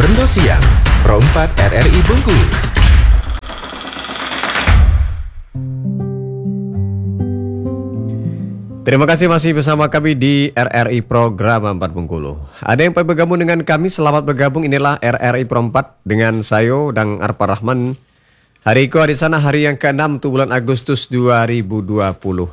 Sendo Siang, Pro 4 RRI Bengkulu. Terima kasih masih bersama kami di RRI Program 4 Bengkulu. Ada yang bergabung dengan kami, selamat bergabung. Inilah RRI Pro 4 dengan saya dan Arpa Rahman. Hari itu di sana hari yang ke-6 tuh bulan Agustus 2026.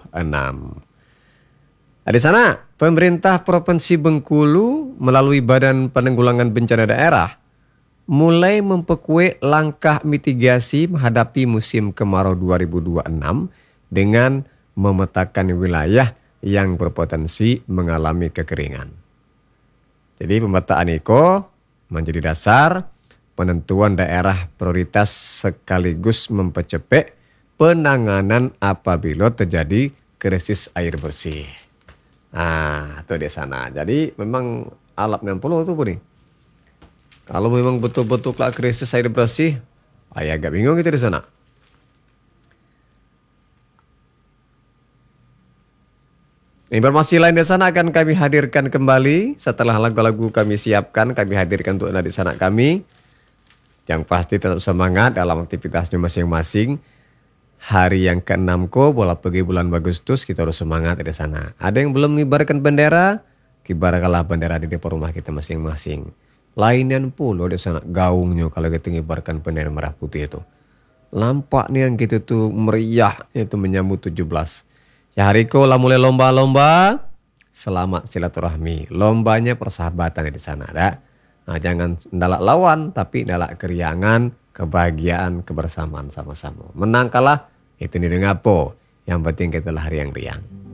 Di sana, pemerintah Provinsi Bengkulu melalui Badan Penanggulangan Bencana Daerah mulai memperkuat langkah mitigasi menghadapi musim kemarau 2026 dengan memetakan wilayah yang berpotensi mengalami kekeringan. Jadi pemetaan itu menjadi dasar penentuan daerah prioritas sekaligus mempercepat penanganan apabila terjadi krisis air bersih. Nah, itu di sana. Jadi memang alat 60 itu nih. Kalau memang betul-betul krisis air bersih, agak bingung gitu di sana. Informasi lain di sana akan kami hadirkan kembali setelah lagu-lagu kami siapkan, kami hadirkan untuk Anda di sana kami. Yang pasti tetap semangat dalam aktivitasnya masing-masing. Hari yang ke-6 bola pergi bulan Agustus, kita harus semangat di sana. Ada yang belum mengibarkan bendera, kibarkanlah bendera di depan rumah kita masing-masing. Lainnya pula di sana gaungnya kalau kita mengibarkan bendera merah putih itu. Lampaknya yang gitu tuh meriah itu menyambut 17. Ya hari itu lah mulai lomba-lomba, selamat silaturahmi. Lombanya persahabatan di sana ada. Nah, jangan ndalak lawan, tapi ndalak keriangan, kebahagiaan, kebersamaan sama-sama. Menang kalah, itu nih dengan apa. Yang penting kita lah hari yang riang.